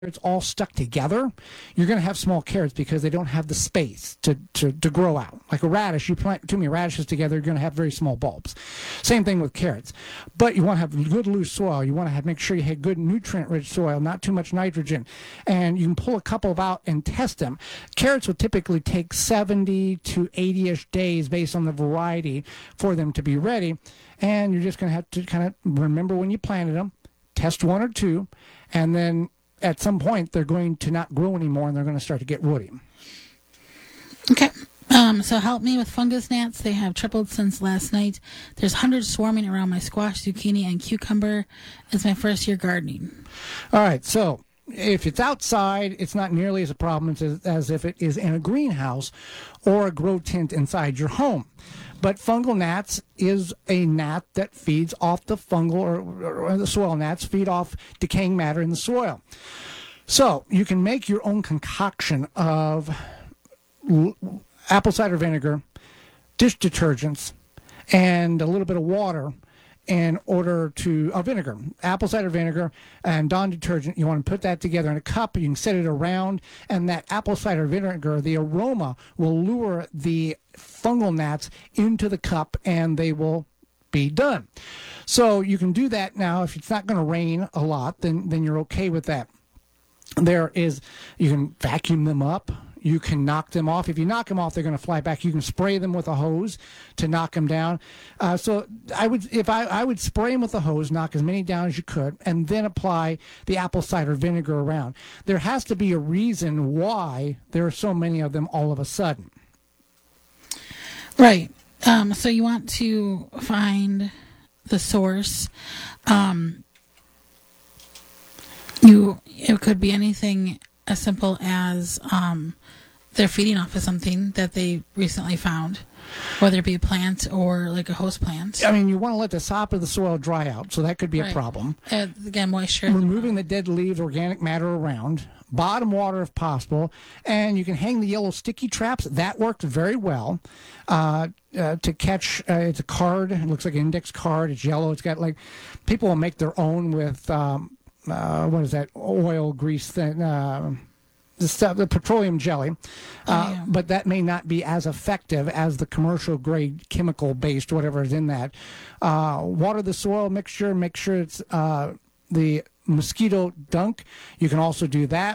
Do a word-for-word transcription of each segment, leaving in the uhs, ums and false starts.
it's all stuck together, you're going to have small carrots because they don't have the space to, to, to grow out. Like a radish, you plant too many radishes together, you're going to have very small bulbs. Same thing with carrots. But you want to have good loose soil. You want to have make sure you have good nutrient-rich soil, not too much nitrogen. And you can pull a couple of out and test them. Carrots will typically take seventy to eighty-ish days based on the variety for them to be ready. And you're just going to have to kind of remember when you planted them, test one or two, and then at some point, they're going to not grow anymore, and they're going to start to get woody. Okay. Um, so help me with fungus gnats. They have tripled since last night. There's hundreds swarming around my squash, zucchini, and cucumber. It's my first year gardening. All right. So if it's outside, it's not nearly as a problem as, as if it is in a greenhouse or a grow tent inside your home. But fungal gnats is a gnat that feeds off the fungal or, or the soil gnats feed off decaying matter in the soil. So you can make your own concoction of l- apple cider vinegar, dish detergents, and a little bit of water in order to, uh, vinegar, apple cider vinegar and Dawn detergent. You want to put that together in a cup. You can set it around, and that apple cider vinegar, the aroma will lure the fungal gnats into the cup, and they will be done. So you can do that now. If it's not going to rain a lot, then then you're okay with that. There is, you can vacuum them up. You can knock them off. If you knock them off, they're going to fly back. You can spray them with a hose to knock them down. Uh, so I would, if I, I would spray them with a hose, knock as many down as you could, and then apply the apple cider vinegar around. There has to be a reason why there are so many of them all of a sudden. Right. Um, so you want to find the source. Um, you it could be anything as simple as um, they're feeding off of something that they recently found, whether it be a plant or like a host plant. I mean, you want to let the top of the soil dry out, so that could be Right. a problem. Uh, again, moisture. Removing the dead leaves, organic matter around, bottom water if possible, and you can hang the yellow sticky traps. That works very well uh, uh, to catch. Uh, it's a card. It looks like an index card. It's yellow. It's got like, people will make their own with um, uh, what is that, oil grease thing. Uh, The stuff, the petroleum jelly, uh, Oh, yeah. but that may not be as effective as the commercial grade chemical based whatever is in that. Uh, water the soil mixture, make sure it's uh, the mosquito dunk. You can also do that.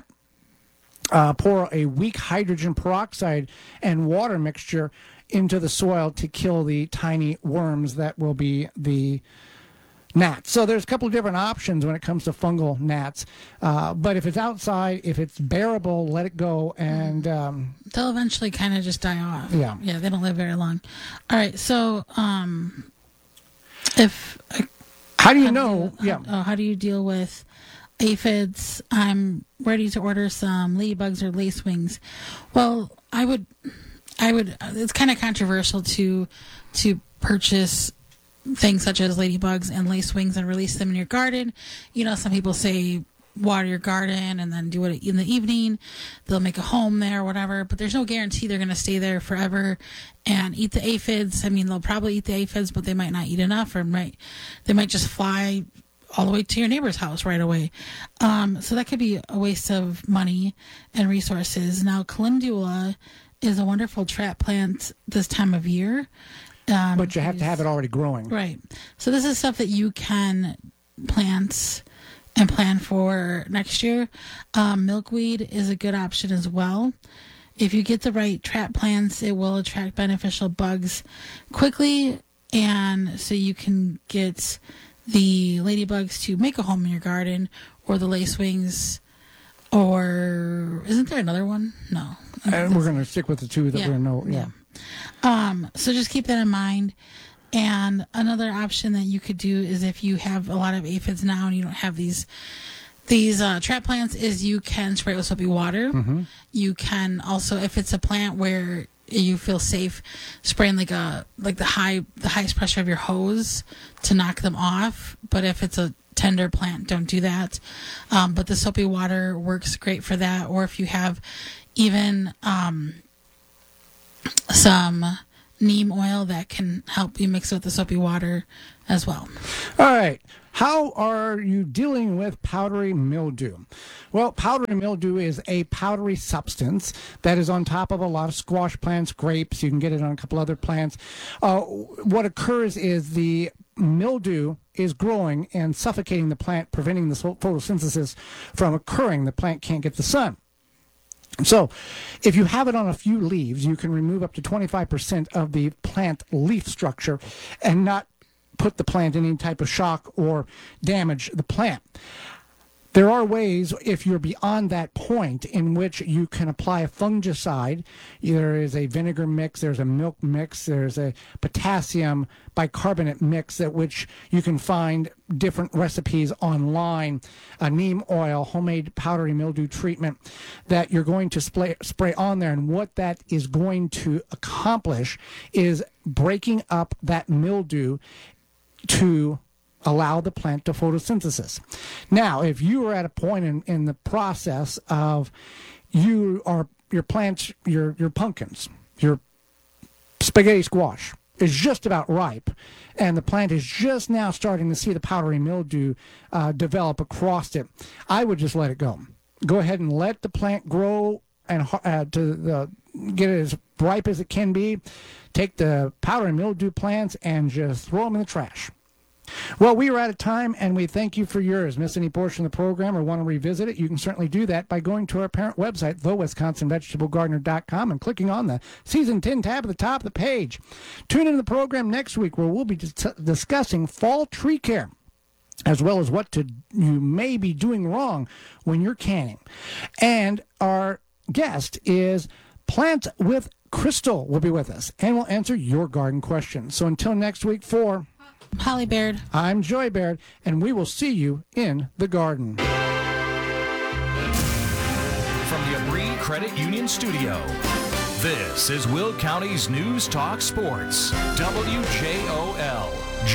Uh, pour a weak hydrogen peroxide and water mixture into the soil to kill the tiny worms that will be the gnats. So there's a couple of different options when it comes to fungal gnats. Uh, but if it's outside, if it's bearable, let it go. And um, They'll eventually kind of just die off. Yeah. Yeah, they don't live very long. All right, so um, if... Uh, how do you how know? Do you, yeah. how, oh, how do you deal with aphids? I'm ready to order some ladybugs or lacewings. Well, I would... I would... It's kind of controversial to to purchase things such as ladybugs and lacewings and release them in your garden. You know, some people say water your garden and then do it in the evening. They'll make a home there or whatever, but there's no guarantee they're going to stay there forever and eat the aphids. I mean, they'll probably eat the aphids, but they might not eat enough, or might they might just fly all the way to your neighbor's house right away. Um, so that could be a waste of money and resources. Now, calendula is a wonderful trap plant this time of year. Um, But you have to have it already growing. Right. So this is stuff that you can plant and plan for next year. Um, milkweed is a good option as well. If you get the right trap plants, it will attract beneficial bugs quickly, and so you can get the ladybugs to make a home in your garden, or the lacewings, or isn't there another one? No. And we're going to stick with the two that Yeah. we know. Yeah. Yeah. Um, so just keep that in mind. And another option that you could do is, if you have a lot of aphids now and you don't have these these uh, trap plants, is you can spray it with soapy water. Mm-hmm. You can also, if it's a plant where you feel safe, spraying like a like the high the highest pressure of your hose to knock them off. But if it's a tender plant, don't do that. Um, but the soapy water works great for that. Or if you have even um, some neem oil, that can help you mix it with the soapy water as well. All right. How are you dealing with powdery mildew? Well, powdery mildew is a powdery substance that is on top of a lot of squash plants, grapes. You can get it on a couple other plants. Uh, what occurs is the mildew is growing and suffocating the plant, preventing the photosynthesis from occurring. The plant can't get the sun. So if you have it on a few leaves, you can remove up to twenty-five percent of the plant leaf structure and not put the plant in any type of shock or damage the plant. There are ways, if you're beyond that point, in which you can apply a fungicide. There is a vinegar mix, there's a milk mix, there's a potassium bicarbonate mix at which you can find different recipes online, a neem oil, homemade powdery mildew treatment that you're going to spray, spray on there. And what that is going to accomplish is breaking up that mildew to allow the plant to photosynthesis. Now, if you are at a point in, in the process of you are your plants, your your pumpkins, your spaghetti squash is just about ripe, and the plant is just now starting to see the powdery mildew uh, develop across it, I would just let it go. Go ahead and let the plant grow and uh, to the get it as ripe as it can be. Take the powdery mildew plants and just throw them in the trash. Well, we are out of time, and we thank you for yours. Miss any portion of the program or want to revisit it, you can certainly do that by going to our parent website, the wisconsin vegetable gardener dot com, and clicking on the Season ten tab at the top of the page. Tune into the program next week where we'll be dis- discussing fall tree care, as well as what to, you may be doing wrong when you're canning. And our guest is Plant with Crystal will be with us, and will answer your garden questions. So until next week, for Holly Baird, I'm Joy Baird, and we will see you in the garden. From the Abri Credit Union Studio, this is Will County's News Talk Sports, W J O L.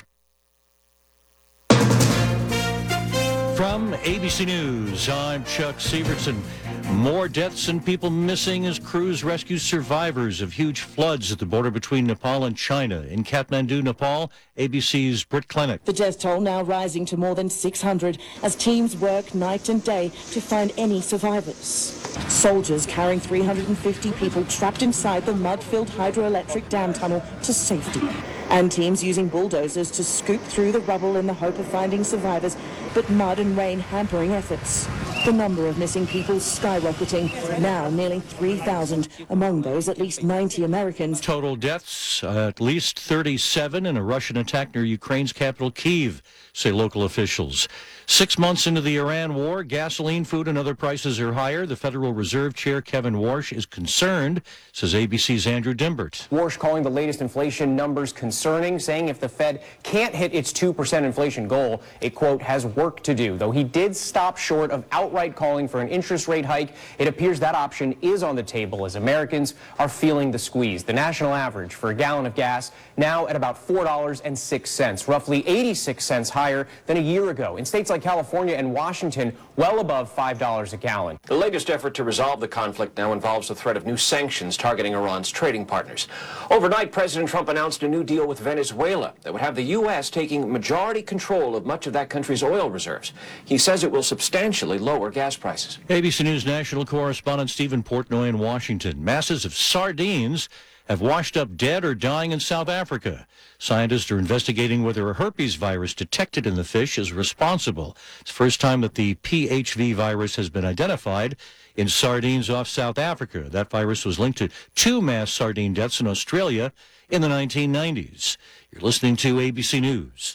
From A B C News, I'm Chuck Severson. More deaths and people missing as crews rescue survivors of huge floods at the border between Nepal and China. In Kathmandu, Nepal, A B C's Britt Klenick. The death toll now rising to more than six hundred as teams work night and day to find any survivors. Soldiers carrying three hundred fifty people trapped inside the mud-filled hydroelectric dam tunnel to safety. And teams using bulldozers to scoop through the rubble in the hope of finding survivors, but mud and rain hampering efforts. The number of missing people skyrocketing, now nearly three thousand, among those at least ninety Americans. Total deaths, uh, at least thirty-seven in a Russian attack near Ukraine's capital, Kyiv, say local officials. Six months into the Iran war, gasoline, food, and other prices are higher. The Federal Reserve Chair, Kevin Warsh, is concerned, says A B C's Andrew Dimbert. Warsh calling the latest inflation numbers concerning, saying if the Fed can't hit its two percent inflation goal, it, quote, has work to do. Though he did stop short of outright calling for an interest rate hike, it appears that option is on the table as Americans are feeling the squeeze. The national average for a gallon of gas now at about four dollars and six cents, roughly eighty-six cents higher than a year ago. In states like California and Washington, well above five dollars a gallon. The latest effort to resolve the conflict now involves the threat of new sanctions targeting Iran's trading partners. Overnight, President Trump announced a new deal with Venezuela that would have the U S taking majority control of much of that country's oil reserves. He says it will substantially lower gas prices. A B C News national correspondent Stephen Portnoy in Washington. Masses of sardines have washed up dead or dying in South Africa. Scientists are investigating whether a herpes virus detected in the fish is responsible. It's the first time that the P H V virus has been identified in sardines off South Africa. That virus was linked to two mass sardine deaths in Australia in the nineteen nineties. You're listening to A B C News.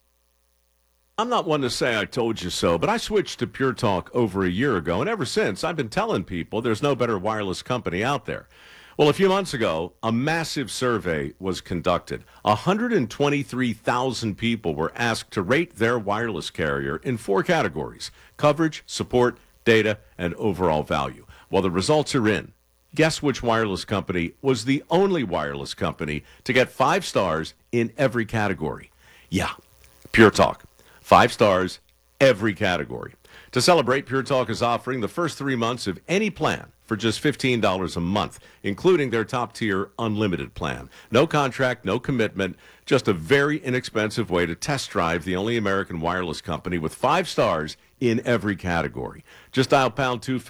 I'm not one to say I told you so, but I switched to Pure Talk over a year ago, and ever since I've been telling people there's no better wireless company out there. Well, a few months ago, a massive survey was conducted. one hundred twenty-three thousand people were asked to rate their wireless carrier in four categories: coverage, support, data, and overall value. Well, the results are in. Guess which wireless company was the only wireless company to get five stars in every category? Yeah, Pure Talk. Five stars, every category. To celebrate, Pure Talk is offering the first three months of any plan for just fifteen dollars a month, including their top-tier unlimited plan. No contract, no commitment, just a very inexpensive way to test drive the only American wireless company with five stars in every category. Just dial pound two fifty